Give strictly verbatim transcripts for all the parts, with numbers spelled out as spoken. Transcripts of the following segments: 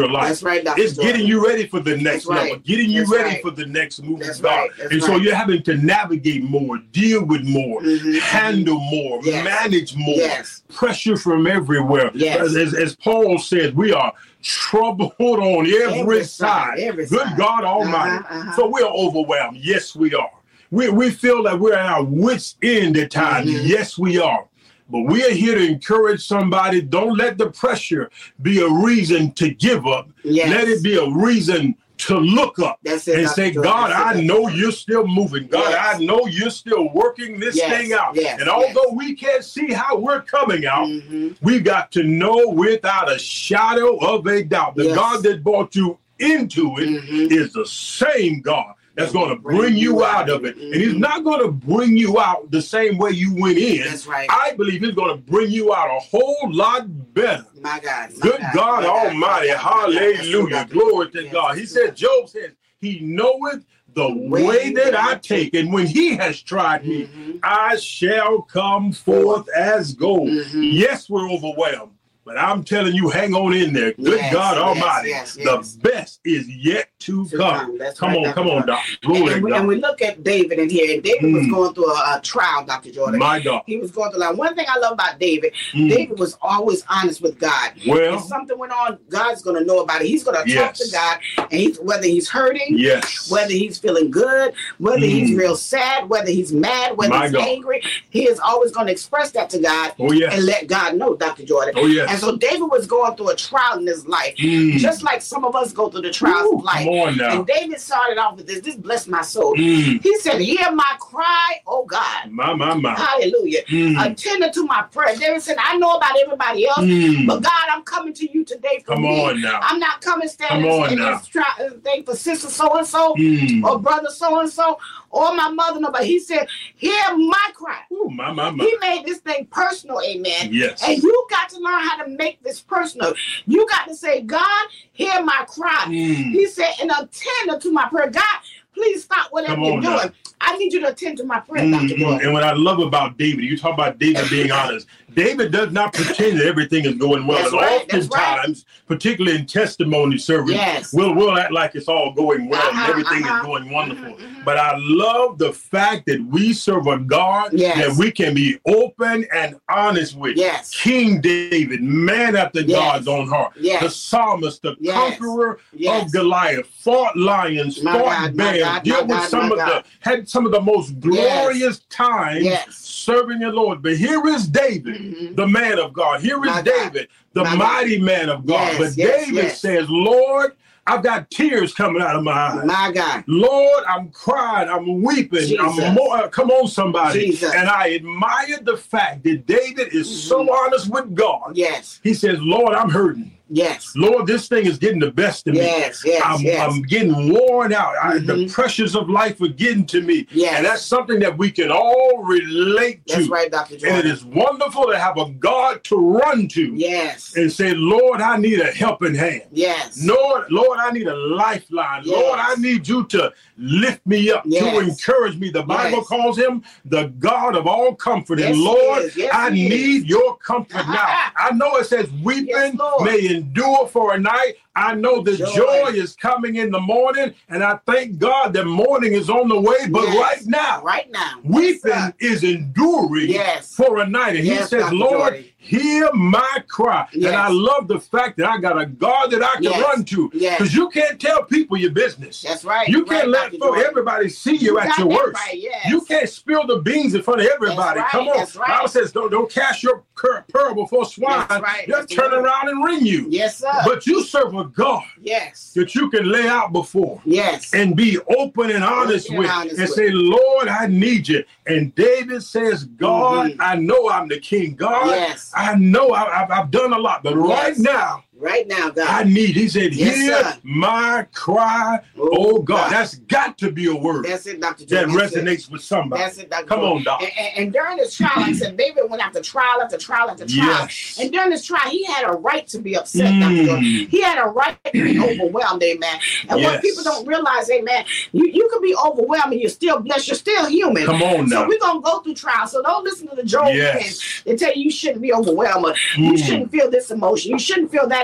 life. That's right, Doctor It's Jordan. getting you ready for the next That's right. level, getting you That's ready right. for the next move That's of God. right. That's And so right. you're having to navigate more, deal with more, Mhm. handle more, Yes. manage more, Yes. pressure from everywhere. Yes. As, as, as Paul said, we are troubled on every, Every side. side, every Good side. God Almighty. Uh-huh, uh-huh. So we are overwhelmed. Yes, we are. We, we feel that we're at our wits' end at times. Mhm. Yes, we are. But we are here to encourage somebody. Don't let the pressure be a reason to give up. Yes. Let it be a reason to look up That's it, and Doctor say, Jordan. God, That's it, I Doctor know Jordan. you're still moving. God, Yes. I know you're still working this Yes, thing out. yes, And although we can't see how we're coming out, Mhm. we got to know without a shadow of a doubt, the Yes. God that brought you into it Mhm. is the same God that's going to Bring bring you you out out of it. of it. And he's Mhm. not going to bring you out the same way you went in. That's right. I believe he's going to bring you out a whole lot better. My God. My Good God, God my God, Almighty. my God, my God. That's true, Hallelujah. Doctor Glory Jordan. to Yes, God. that's He true, said, Job said, he knoweth the way way that that I I take, and when he has tried me, Mhm. I shall come forth as gold. Mhm. Yes, we're overwhelmed, but I'm telling you, hang on in there. Good Yes, God yes, Almighty. yes, The yes. best is yet to To come. come. That's Come right, on, Doctor come on, Jordan. Doc. And, Glory and, to we, and God. we look at David in here, and David was Mm. going through a, a trial, Doctor Jordan. My God. He was going through like one thing I love about David. Mm. David was always honest with God. Well, if something went on, God's going to know about it. He's going to talk Yes. to God, and he's whether he's hurting, yes. whether he's feeling good, whether Mm. he's real sad, whether he's mad, whether My he's God. angry, he is always going to express that to God Oh, yes. and let God know, Doctor Jordan. Oh, yes. And so David was going through a trial in his life, Mm. just like some of us go through the trials Ooh, of life. come on now. And David started off with this. This blessed my soul. Mm. He said, "Hear my cry, oh God." My, my, my. Hallelujah. Mm. Attend to my prayer. David said, "I know about everybody else, Mm. but God, I'm coming to you today for Come me. on now. I'm not coming standing Come on in now. this tri- uh, thing for sister so-and-so Mm. or brother so-and-so or my mother." No, but he said, "Hear my cry." Ooh, my, my, my. He made this thing personal, amen. Yes. And you got to learn how to make this personal. You got to say, "God, hear my cry." Mm. He said, "And attend to my prayer." God, please stop whatever Come you're on doing. now. I need you to attend to my prayer, Doctor Mhm. Jordan. And what I love about David, you talk about David being honest. David does not pretend that everything is going well. That's and right, that's oftentimes, particularly in testimony service, Yes. we'll, we'll act like it's all going well Uh-huh, and everything uh-huh. is going wonderful. Mhm, mhm. But I love the fact that we serve a God Yes. that we can be open and honest with. Yes. King David, man after Yes. God's own heart. Yes. The psalmist, the Yes. conqueror Yes. of Goliath, fought lions, My fought God, my bears, God, dealt my with God, some my of God. the, had some of the most glorious times Yes. serving the Lord. But here is David, Mhm. the man of God. Here is My God. David, the My mighty man of God. Yes, But yes, David yes. says, Lord, I've got tears coming out of my eyes. My God. Lord, I'm crying, I'm weeping, Jesus. I'm more, come on somebody. Jesus. And I admire the fact that David is so Mhm. honest with God. Yes. He says, Lord, I'm hurting. Yes. Lord, this thing is getting the best of me. Yes. Yes. I'm, yes. I'm getting worn out. I, the Mhm. pressures of life are getting to me. Yes. And that's something that we can all relate to. That's right, Doctor Jordan. And it is wonderful to have a God to run to Yes. and say, Lord, I need a helping hand. Yes. Lord, Lord, I need a lifeline. Yes. Lord, I need you to lift me up, Yes. to encourage me. The Bible Yes. calls him the God of all comfort. Yes, and he Lord, is. Yes, I he need your comfort now. I know it says weeping Yes, Lord. may endure for a night. I know the Joy. joy. is coming in the morning, and I thank God that morning is on the way. But Yes. right now, Right now. weeping Yes, sir. is enduring Yes. for a night. And Yes, he says, Doctor Lord, Jordan. hear my cry. Yes. And I love the fact that I got a God that I can Yes. run to. Yes. Because you can't tell people your business. That's right. You You're can't right, let Doctor folk- Jordan. everybody see you, You at got your that worst. right, yes. You can't spill the beans in front of everybody. That's Come right, on. that's right. Bible says don't, don't cast your cur- pearl before swine. That's right, Just that's turn right. around and ring you. Yes, sir. But you serve a God Yes. that you can lay out before Yes. and be open and honest Open and with honest and with. say, Lord, I need you. And David says, God, Mhm. I know I'm the king. God, Yes. I know I, I've, I've done a lot, but right Yes. now, Right now, God. I need, he said, Yes, hear sir. my cry, Oh, oh God. God. That's got to be a word That's it, Doctor that Jordan. That's it. resonates with somebody. That's it, Doctor Come Jordan. on, Doc. And, and, and during this trial, like I said, David went after trial after trial after trial. Yes. And during this trial, he had a right to be upset, Doctor Mm. Jordan. He had a right to be overwhelmed, amen. And Yes. what people don't realize, amen, you, you can be overwhelmed and you're still blessed. You're still human. Come on So now. we're going to go through trials. So don't listen to the Job Yes. fans. They tell you you shouldn't be overwhelmed. Or you Mm. shouldn't feel this emotion. You shouldn't feel that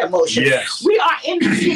emotion. Yes. We are in the